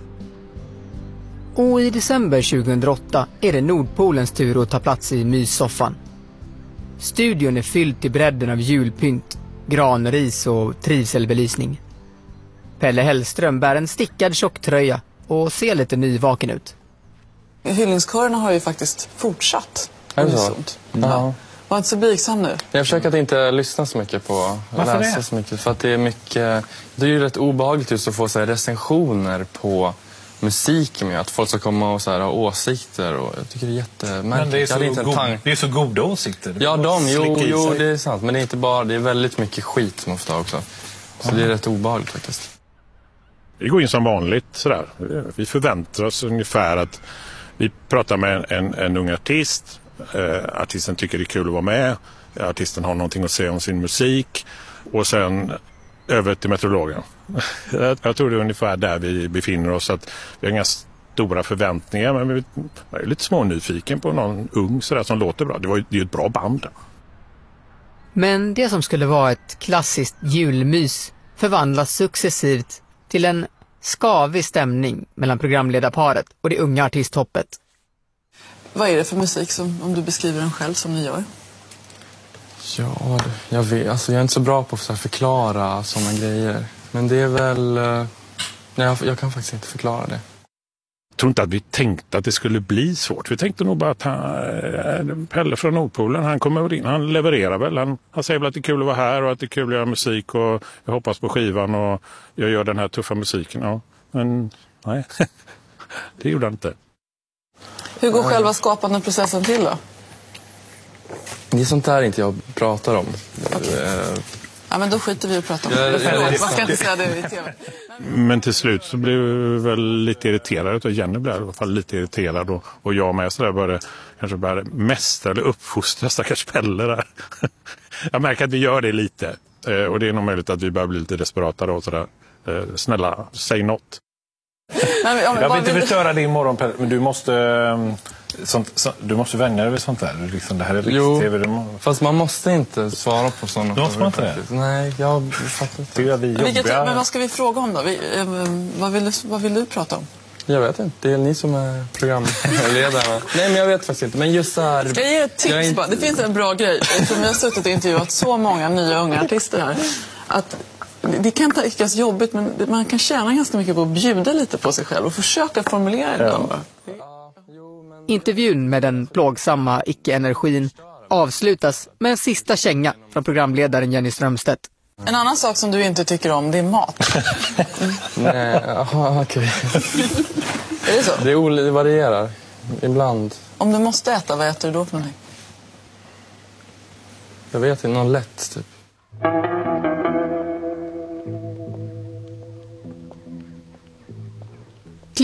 Och i december 2008 är det Nordpolens tur att ta plats i myssoffan. Studion är fylld till bredden av julpynt, granris och trivselbelysning. Pelle Hellström bär en stickad tjocktröja och ser lite nyvaken ut. Hyllningskörerna har ju faktiskt fortsatt. Är det så? Ja. Var inte så blygsam nu. Jag försöker att inte lyssna så mycket på, läsa så mycket. För att det är mycket, det är ju rätt obehagligt just att få så här recensioner på musik med att folk ska komma och så här ha åsikter och jag tycker det är jättemärkligt. Men det är så goda åsikter. Ja, jo, det är sant. Men det är inte bara, det är väldigt mycket skit som ofta också. Så det är rätt obehagligt faktiskt. Vi går in som vanligt sådär. Vi förväntar oss ungefär att vi pratar med en ung artist. Artisten tycker det är kul att vara med. Artisten har någonting att säga om sin musik. Och sen över till meteorologen. Jag tror det är ungefär där vi befinner oss. Att vi har inga stora förväntningar, men vi är lite smånyfiken på någon ung sådär som låter bra. Det är ju ett bra band. Men det som skulle vara ett klassiskt julmys förvandlas successivt till en skavig stämning mellan programledarparet och det unga artisthoppet. Vad är det för musik som, om du beskriver den själv, som ni gör? Ja, jag vet. Alltså, jag är inte så bra på att förklara sådana grejer. Men det är väl... Nej, jag kan faktiskt inte förklara det. Jag tror inte att vi tänkte att det skulle bli svårt. Vi tänkte nog bara att Pelle från Nordpolen, han kommer in, han levererar väl. Han säger väl att det är kul att vara här och att det är kul att göra musik och jag hoppas på skivan och jag gör den här tuffa musiken. Ja. Men nej, det gjorde han inte. Hur går själva skapande processen till då? Det är sånt där inte jag pratar om. Ja, men då skiter vi och pratar om det. Man ska inte säga det i tv. Men till slut så blev vi väl lite irriterade. Och Jenny blev i alla fall lite irriterad. Och jag med så där började mästra eller uppfostra stackars Pelle där. Jag märker att vi gör det lite. Och det är nog möjligt att vi börjar bli lite desperata då. Sådär. Snälla, säg något. Jag vill inte förstöra din morgon, men du måste vänja dig vid sånt där. Liksom, det här är riks-tv. Fast man måste inte svara på sådana frågor. Måste man inte det? Nej, jag fattar inte. Det är vi jobbiga. Men vad ska vi fråga om då? Vad vill du prata om? Jag vet inte, det är ni som är programledarna. Nej, men jag vet faktiskt inte. Men just så här... Ska jag ge ett tips bara? Det finns en bra grej. Eftersom jag har suttit och intervjuat så många nya unga artister här. Att det kan tyckas jobbigt, men man kan tjäna ganska mycket på att bjuda lite på sig själv och försöka formulera det. Intervjun med den plågsamma icke-energin avslutas med en sista känga från programledaren Jenny Strömstedt. En annan sak som du inte tycker om, det är mat. Nej, okej. Är det så? Det varierar, ibland. Om du måste äta, vad äter du då för någonting? Jag vet inte, någon lätt typ.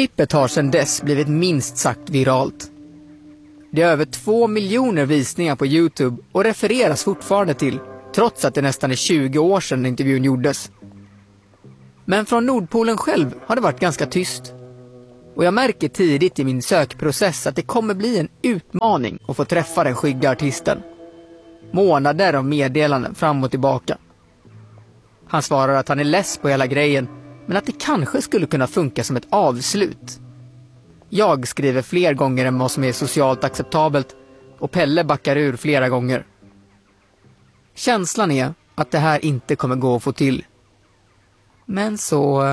Klippet har sedan dess blivit minst sagt viralt. Det är över 2 miljoner visningar på YouTube och refereras fortfarande till, trots att det nästan är 20 år sedan intervjun gjordes. Men från Nordpolen själv har det varit ganska tyst. Och jag märker tidigt i min sökprocess att det kommer bli en utmaning att få träffa den skygga artisten. Månader av meddelanden fram och tillbaka. Han svarar att han är less på hela grejen, men att det kanske skulle kunna funka som ett avslut. Jag skriver fler gånger än vad som är socialt acceptabelt och Pelle backar ur flera gånger. Känslan är att det här inte kommer gå att få till. Men så...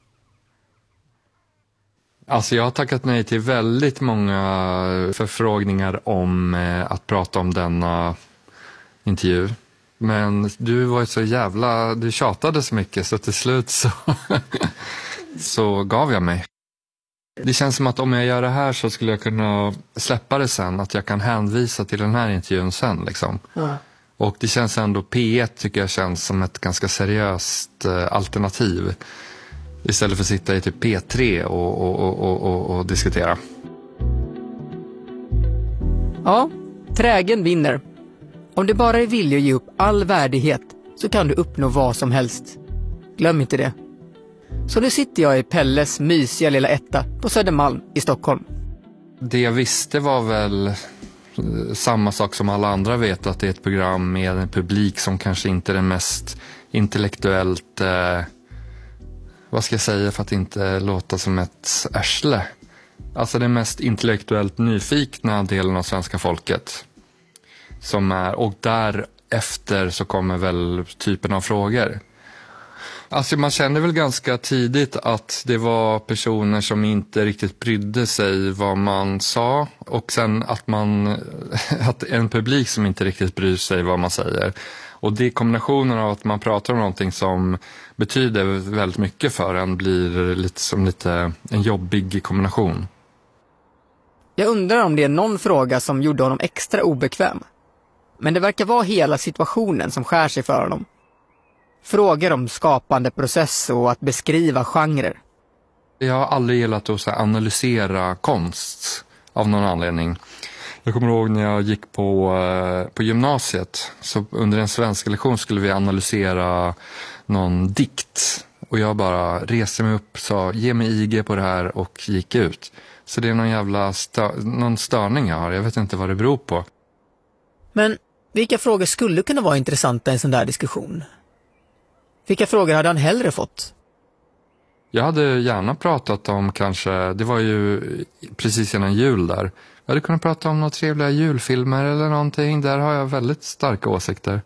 Alltså jag har tackat nej till väldigt många förfrågningar om att prata om denna intervju. Men du var ju så jävla... Du tjatade så mycket så till slut så gav jag mig. Det känns som att om jag gör det här så skulle jag kunna släppa det sen. Att jag kan hänvisa till den här intervjun sen liksom. Ja. Och det känns ändå, P1 tycker jag känns som ett ganska seriöst alternativ. Istället för att sitta i typ P3 och diskutera. Ja, trägen vinner. Om det bara är vilja att ge upp all värdighet så kan du uppnå vad som helst. Glöm inte det. Så nu sitter jag i Pelles mysiga lilla etta på Södermalm i Stockholm. Det jag visste var väl samma sak som alla andra vet, att det är ett program med en publik som kanske inte är den mest intellektuellt, vad ska jag säga för att inte låta som ett ärsle. Alltså den mest intellektuellt nyfikna delen av svenska folket. Som är, och därefter så kommer väl typen av frågor. Alltså man kände väl ganska tidigt att det var personer som inte riktigt brydde sig vad man sa. Och sen att en publik som inte riktigt bryr sig vad man säger. Och det kombinationen av att man pratar om någonting som betyder väldigt mycket för en blir lite en jobbig kombination. Jag undrar om det är någon fråga som gjorde honom extra obekväm. Men det verkar vara hela situationen som skär sig för honom. Frågor om skapande process och att beskriva genrer. Jag har aldrig gillat att analysera konst av någon anledning. Jag kommer ihåg när jag gick på gymnasiet. Så under en svenska lektion skulle vi analysera någon dikt. Och jag bara reste mig upp, sa ge mig IG på det här och gick ut. Så det är någon jävla någon störning jag har. Jag vet inte vad det beror på. Men vilka frågor skulle kunna vara intressanta i en sån där diskussion? Vilka frågor hade han hellre fått? Jag hade gärna pratat om kanske, det var ju precis innan jul där. Jag hade kunnat prata om några trevliga julfilmer eller någonting. Där har jag väldigt starka åsikter.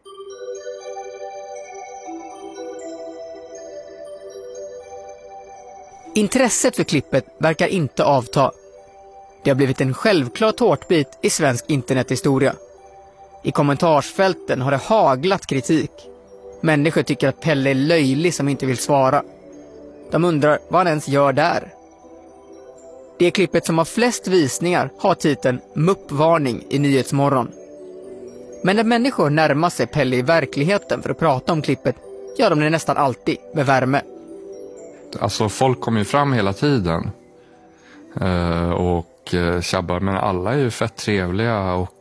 Intresset för klippet verkar inte avta. Det har blivit en självklar tårtbit i svensk internethistoria. I kommentarsfälten har det haglat kritik. Människor tycker att Pelle är löjlig som inte vill svara. De undrar vad han ens gör där. Det klippet som har flest visningar har titeln Muppvarning i Nyhetsmorgon. Men när människor närmar sig Pelle i verkligheten för att prata om klippet gör de det nästan alltid med värme. Alltså folk kommer ju fram hela tiden och tjabbar, men alla är ju fett trevliga och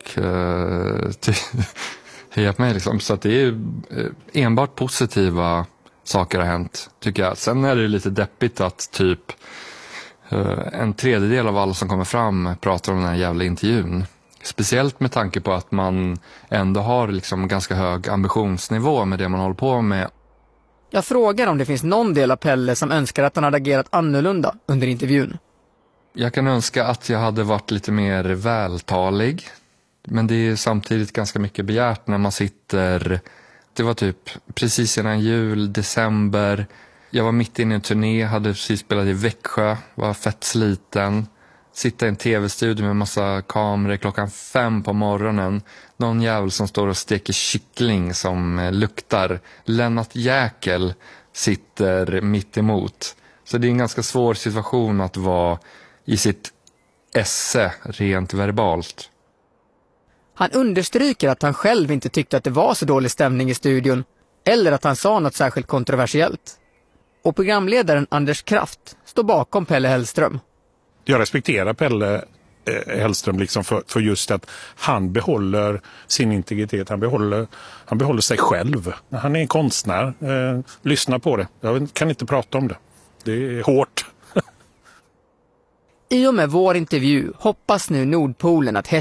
hejar på mig liksom. Så att det är enbart positiva saker har hänt, tycker jag. Sen är det lite deppigt att typ en tredjedel av alla som kommer fram pratar om den här jävla intervjun. Speciellt med tanke på att man ändå har liksom ganska hög ambitionsnivå med det man håller på med. Jag frågar om det finns någon del av Pelle som önskar att han hade agerat annorlunda under intervjun. Jag kan önska att jag hade varit lite mer vältalig. Men det är samtidigt ganska mycket begärt när man sitter... Det var typ precis innan jul, december. Jag var mitt inne i en turné, hade precis spelat i Växjö, var fett sliten. Sitta i en tv-studio med massa kameror 5:00 på morgonen. Någon jävel som står och steker kyckling som luktar. Lennart Jäkel sitter mitt emot. Så det är en ganska svår situation att vara i sitt esse rent verbalt. Han understryker att han själv inte tyckte att det var så dålig stämning i studion. Eller att han sa något särskilt kontroversiellt. Och programledaren Anders Kraft står bakom Pelle Hellström. Jag respekterar Pelle Hellström liksom för just att han behåller sin integritet. Han behåller sig själv. Han är en konstnär. Lyssna på det. Jag kan inte prata om det. Det är hårt. I och med vår intervju hoppas nu Nordpolen att